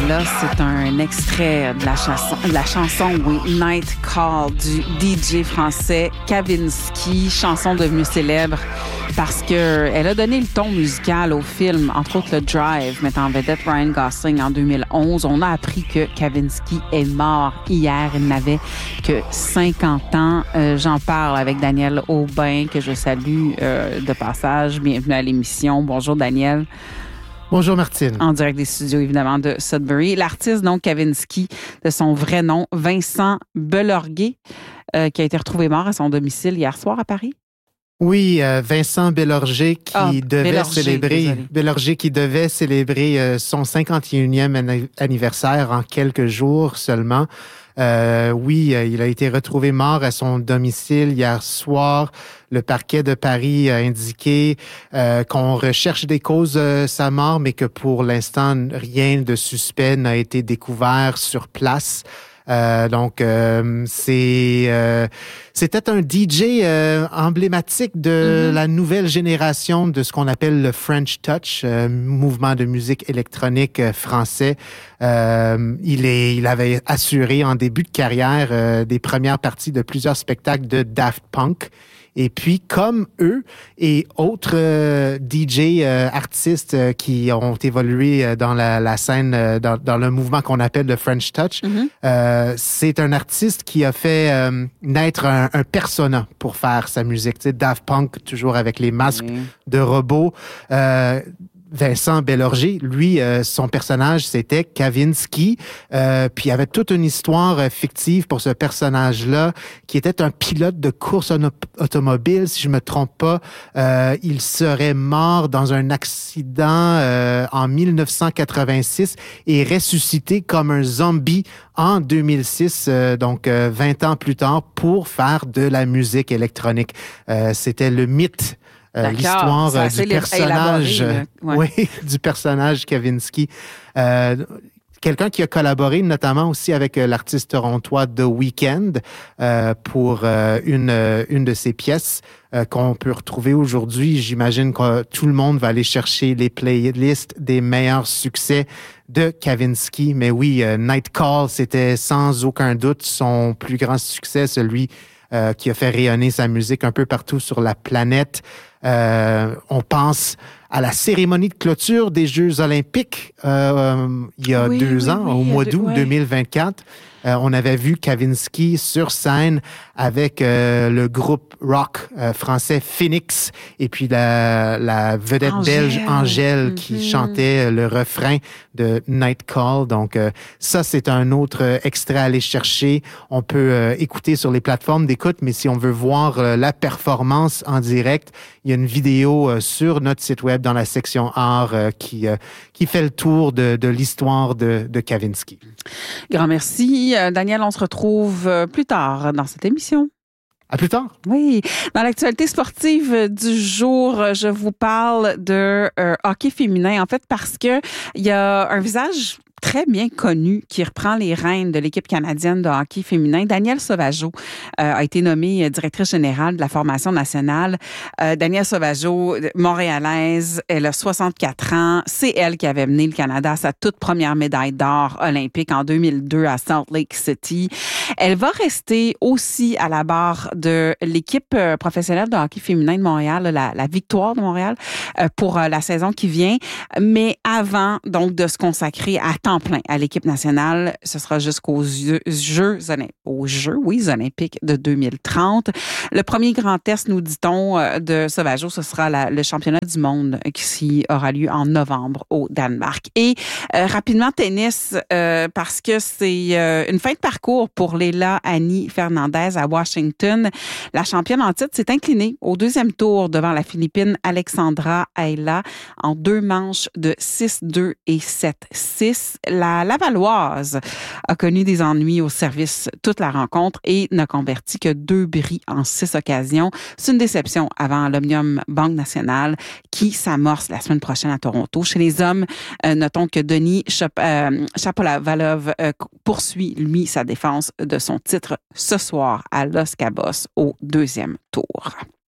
là, c'est un extrait de la chanson Night Call du DJ français Kavinsky, chanson devenue célèbre parce que elle a donné le ton musical au film, entre autres le Drive, mettant en vedette Ryan Gosling en 2011. On a appris que Kavinsky est mort hier. Il n'avait que 50 ans. J'en parle avec Daniel Aubin, que je salue de passage. Bienvenue à l'émission. Bonjour Daniel. Bonjour Martine. En direct des studios, évidemment, de Sudbury. L'artiste, donc, Kavinsky, de son vrai nom, Vincent Belorguet, qui a été retrouvé mort à son domicile hier soir à Paris. Oui, Vincent Belorguet qui devait célébrer son 51e anniversaire en quelques jours seulement. Il a été retrouvé mort à son domicile hier soir. Le parquet de Paris a indiqué qu'on recherche des causes de sa mort, mais que pour l'instant, rien de suspect n'a été découvert sur place. C'était un DJ emblématique de la nouvelle génération de ce qu'on appelle le French Touch, mouvement de musique électronique français. Il avait assuré en début de carrière des premières parties de plusieurs spectacles de Daft Punk. Et puis, comme eux et autres DJ artistes qui ont évolué dans la scène, dans le mouvement qu'on appelle le French Touch, c'est un artiste qui a fait naître un persona pour faire sa musique. Tu sais, Daft Punk, toujours avec les masques de robots. Vincent Belorguet, lui, son personnage, c'était Kavinsky. Puis il y avait toute une histoire fictive pour ce personnage-là, qui était un pilote de course automobile, si je me trompe pas. Il serait mort dans un accident en 1986 et ressuscité comme un zombie en 2006, donc 20 ans plus tard, pour faire de la musique électronique. C'était le mythe. L'histoire du personnage, du personnage Kavinsky. Quelqu'un qui a collaboré notamment aussi avec l'artiste torontois The Weeknd pour une de ses pièces qu'on peut retrouver aujourd'hui. J'imagine que tout le monde va aller chercher les playlists des meilleurs succès de Kavinsky. Mais oui, Night Call, c'était sans aucun doute son plus grand succès, celui qui a fait rayonner sa musique un peu partout sur la planète. On pense à la cérémonie de clôture des Jeux olympiques il y a 2 ans, au mois d'août 2024. On avait vu Kavinsky sur scène avec le groupe rock français Phoenix et puis la vedette belge Angèle qui chantait le refrain de Night Call. Donc ça, c'est un autre extrait à aller chercher. On peut écouter sur les plateformes d'écoute, mais si on veut voir la performance en direct, il y a une vidéo sur notre site web dans la section art qui fait le tour de l'histoire de Kavinsky. Grand merci. Daniel, on se retrouve plus tard dans cette émission. À plus tard. Oui. Dans l'actualité sportive du jour, je vous parle de hockey féminin. En fait, parce que il y a un visage très bien connu qui reprend les rênes de l'équipe canadienne de hockey féminin. Danielle Sauvageau a été nommée directrice générale de la formation nationale. Danielle Sauvageau, montréalaise, elle a 64 ans. C'est elle qui avait mené le Canada à sa toute première médaille d'or olympique en 2002 à Salt Lake City. Elle va rester aussi à la barre de l'équipe professionnelle de hockey féminin de Montréal, la Victoire de Montréal, pour la saison qui vient. Mais avant donc de se consacrer à temps plein à l'équipe nationale, ce sera jusqu'aux Jeux olympiques de 2030. Le premier grand test, nous dit-on, de Sauvageau, ce sera le championnat du monde qui aura lieu en novembre au Danemark. Et rapidement, tennis, parce que c'est une fin de parcours pour Leila Annie Fernandez à Washington. La championne en titre s'est inclinée au deuxième tour devant la Philippine Alexandra Ayla en 2 manches de 6-2 et 7-6. La Lavalloise a connu des ennuis au service toute la rencontre et n'a converti que 2 bris en 6 occasions. C'est une déception avant l'Omnium Banque Nationale qui s'amorce la semaine prochaine à Toronto. Chez les hommes, notons que Denis Shapovalov poursuit, lui, sa défense de son titre ce soir à Los Cabos au 2e tour.